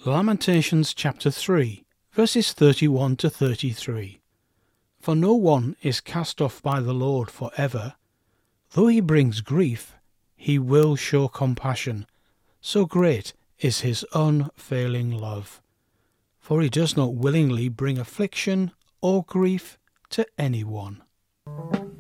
Lamentations chapter 3, verses 31 to 33. For no one is cast off by the Lord for ever. Though he brings grief, he will show compassion. So great is his unfailing love. For he does not willingly bring affliction or grief to anyone.